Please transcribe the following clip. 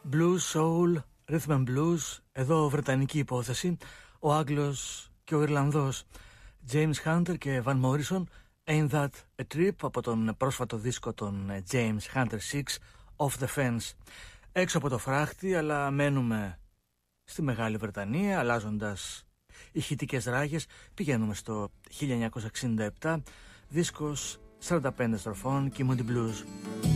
Blues, soul, rhythm and blues. Εδώ βρετανική υπόθεση. Ο Άγγλος και ο Ιρλανδός James Hunter και Van Morrison, Ain't That a Trip, από τον πρόσφατο δίσκο των James Hunter 6, Off the Fence. Έξω από το φράχτη, αλλά μένουμε στη Μεγάλη Βρετανία, αλλάζοντας ηχητικές ράγες. Πηγαίνουμε στο 1967, δίσκος 45 στροφών, Kimody Blues.